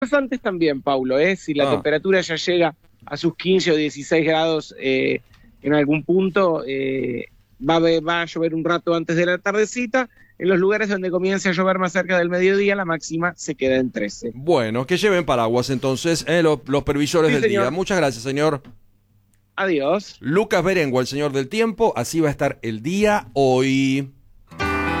antes también, Paulo, si la temperatura ya llega a sus 15 o 16 grados en algún punto, va a llover un rato antes de la tardecita. En los lugares donde comience a llover más cerca del mediodía, la máxima se queda en 13. Bueno, que lleven paraguas entonces, los previsores Sí, del señor. día. Muchas gracias, señor. Adiós. Lucas Berengo, el señor del tiempo, así va a estar el día hoy.